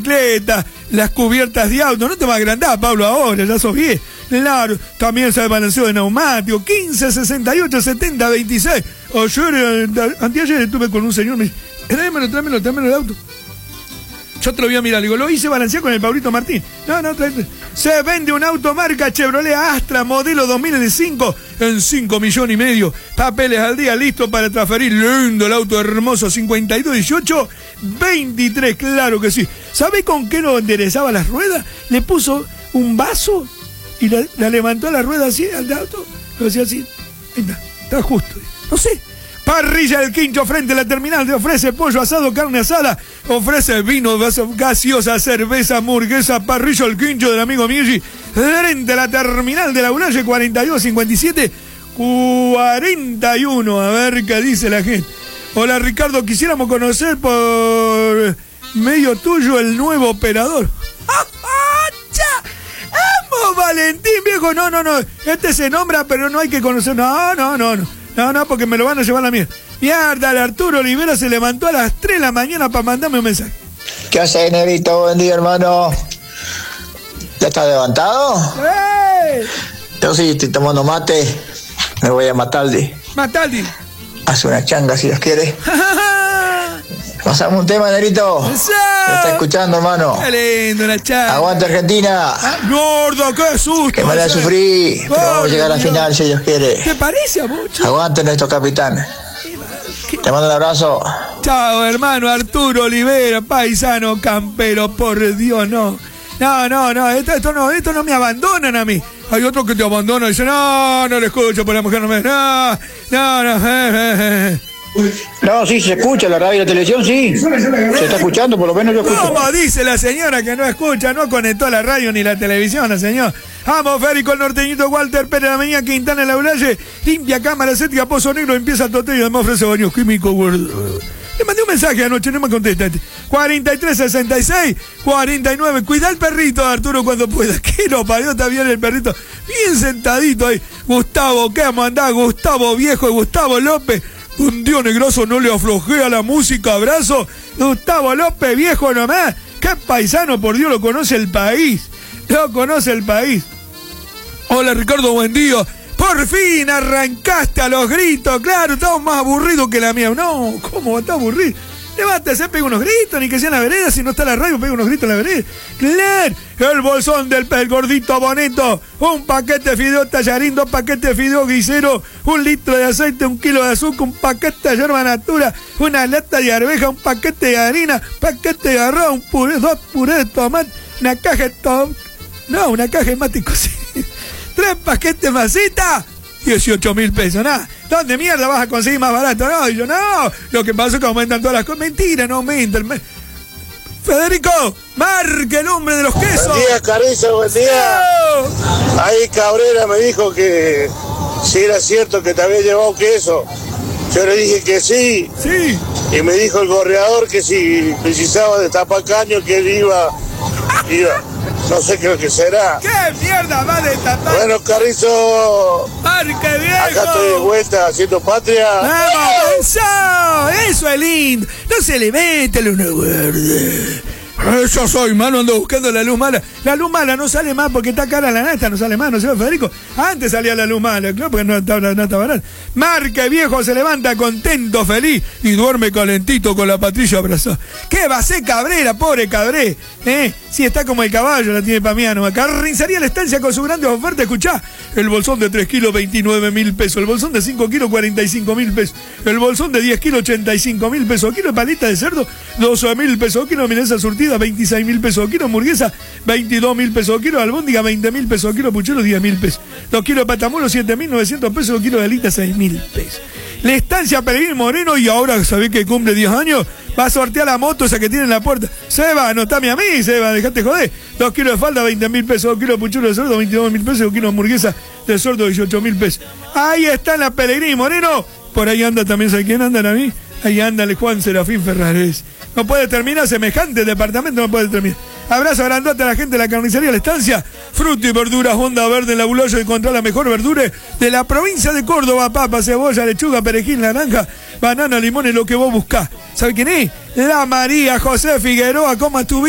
las cubiertas de auto. No te vas a agrandar, Pablo, ahora, ya sos bien. Claro, también se balanceo de neumático. 15, 68, 70, 26. Anteayer estuve con un señor, me dice, tráemelo el auto. Yo te lo voy a mirar, digo, lo hice balancear con el Pablito Martín. No, tráete. Se vende un auto marca Chevrolet Astra, modelo 2005, en 5,5 millones. Papeles al día, listo para transferir. Lindo el auto, hermoso, 5218-23, claro que sí. ¿Sabe con qué lo enderezaba las ruedas? Le puso un vaso y la levantó a la rueda así, al auto. Lo hacía así. Está justo. No sé. Parrilla del Quincho frente a la terminal, te ofrece pollo asado, carne asada, ofrece vino, gaseosa, cerveza, hamburguesa, parrilla del Quincho del amigo Migi, frente a la terminal de la Ulaye, 4257-41. A ver qué dice la gente. Hola Ricardo, quisiéramos conocer por medio tuyo el nuevo operador. ¡Vamos, Valentín, viejo! No. Este se nombra, pero no hay que conocer. No, porque me lo van a llevar a la mierda. Mierda, el Arturo Olivera se levantó a las 3 de la mañana para mandarme un mensaje. ¿Qué haces, Negrito? Buen día, hermano. ¿Ya estás levantado? ¡Hey! Yo sí, estoy tomando mate. Me voy a Mataldi. Mataldi. Hace una changa si Dios quiere. Pasamos un tema, Negrito. ¡Eso! ¿Me está escuchando, hermano? ¡Qué lindo la changa! ¡Aguanta Argentina! ¡Gordo, qué susto! Que me la sufrí, pero vamos a llegar a la final si Dios quiere. ¿Te parece a vos? Aguante nuestro capitán. Te mando un abrazo. Chao, hermano Arturo Olivera, paisano campero, por Dios, no. Esto no me abandonan a mí. Hay otros que te abandonan y dicen, no le escucho, por la mujer no me... No. No, sí, se escucha la radio y la televisión, sí. Se está escuchando, por lo menos yo escucho. ¿Cómo dice la señora que no escucha? No conectó la radio ni la televisión, la señora. Vamos, Férico, el norteñito Walter Pérez, la Avenida Quintana, en la Ulaye. Limpia cámara estética, Pozo Negro, empieza Totello, y además ofrece baños químicos. Le mandé un mensaje anoche, no me contesta. 4366-49. Cuida el perrito, Arturo, cuando pueda. Que lo parió, está bien el perrito. Bien sentadito ahí. Gustavo, ¿qué andá? Gustavo Viejo y Gustavo López. Un Dios negroso no le aflojea la música, abrazo. Gustavo López, viejo nomás. Qué paisano, por Dios, lo conoce el país. Hola Ricardo, buen día. Por fin arrancaste a los gritos. Claro, estamos más aburridos que la mía. No, ¿cómo está aburrido? Levántese, pega unos gritos, ni que sea en la vereda. Si no está la radio, pega unos gritos en la vereda. Claro, el bolsón del gordito bonito. Un paquete de fideo tallarín, 2 paquetes de fideo guisero, 1 litro de aceite, 1 kilo de azúcar, un paquete de yerba natura, una lata de arveja, un paquete de harina, paquete de arroz, 2 purés de tomate, una caja de mate cocido, 3 paquetes de masita, 18.000 pesos, nada. ¿Dónde mierda vas a conseguir más barato? No, y yo no. Lo que pasa es que aumentan todas las cosas. Mentira, no aumentan. Federico, marque el hombre de los quesos. Buen día, Carrizo, buen día. ¡Oh! Ahí Cabrera me dijo que si era cierto que te había llevado queso. Yo le dije que sí. Sí. Y me dijo el gorreador que si precisaba de tapacaño que él iba. No sé qué es lo que será. ¿Qué mierda va de tapar? Bueno, Carrizo. ¡Marque, viejo! Acá estoy de vuelta haciendo patria. ¡Vamos! ¡Eso es lindo! No se le mete la una verde. Yo soy, mano, ando buscando la luz mala. La luz mala no sale más porque está cara la nata, no sale más, ¿no se ve, Federico? Antes salía la luz mala, claro, porque no está la nata barata. Marque, viejo, se levanta contento, feliz y duerme calentito con la patilla abrazada. ¿Qué va a ser Cabrera, pobre Cabré? Sí, está como el caballo, la tiene Pamiano. Carnicería La Estancia con su grande oferta, escuchá. El bolsón de 3 kilos, 29.000 pesos. El bolsón de 5 kilos, 45.000 pesos. El bolsón de 10 kilos, 85.000 pesos. Kilo de palita de cerdo, 12.000 pesos. Kilo de milanesa surtida, 26.000 pesos. Kilo de hamburguesa, 22.000 pesos. Kilo de albóndiga, 20.000 pesos. Kilo de puchero, 10.000 pesos. 2 kilos de patamulo, 7.900 pesos. 2 kilos de alita, 6.000 pesos. La Estancia Peregrín Moreno, y ahora sabés que cumple 10 años, va a sortear la moto esa que tiene en la puerta. Seba, anotame a mí, Seba, dejate joder. 2 kilos de falda, 20.000 pesos. 2 kilos de puchero de cerdo, 22.000 pesos. 2 kilos de hamburguesa de cerdo, 18.000 pesos. Ahí está la Peregrín Moreno. Por ahí anda también, ¿sabes quién anda a mí? Ahí anda el Juan Serafín Ferrares. No puede terminar semejante departamento, no puede terminar. Abrazo grandote a la gente de la carnicería La Estancia. Fruta y verduras, Honda Verde en la Buloyo. Encontrar la mejor verdura de la provincia de Córdoba. Papa, cebolla, lechuga, perejil, naranja, banana, limón, es lo que vos buscás. ¿Sabe quién es? La María José Figueroa. ¿Cómo estuviste?